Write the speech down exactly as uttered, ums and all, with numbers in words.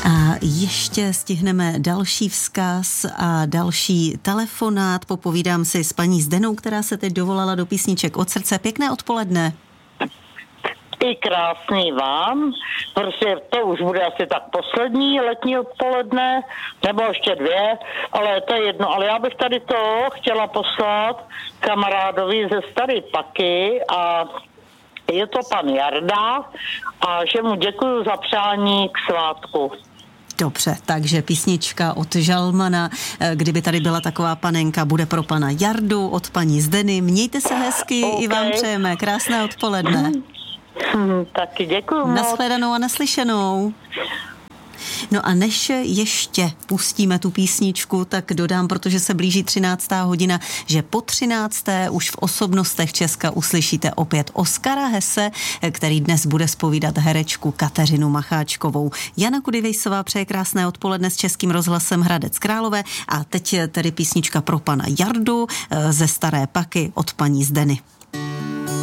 A ještě stihneme další vzkaz a další telefonát. Popovídám si s paní Zdenou, která se teď dovolala do písniček od srdce. Pěkné odpoledne. I krásný vám, protože to už bude asi tak poslední letní odpoledne, nebo ještě dvě, ale to je jedno. Ale já bych tady to chtěla poslat kamarádovi ze Staré Paky a je to pan Jarda a že mu děkuju za přání k svátku. Dobře, takže písnička od Žalmana, kdyby tady byla taková panenka, bude pro pana Jardu od paní Zdeny. Mějte se hezky, okay. I vám přejeme krásné odpoledne. Hmm, taky děkuju moc. Nashledanou a naslyšenou. No a než ještě pustíme tu písničku, tak dodám, protože se blíží třináctá hodina, že po třinácté už v Osobnostech Česka uslyšíte opět Oskara Hesse, který dnes bude zpovídat herečku Kateřinu Macháčkovou. Jana Kudivejsová přeje krásné odpoledne s Českým rozhlasem Hradec Králové a teď tedy písnička pro pana Jardu ze Staré Paky od paní Zdeny.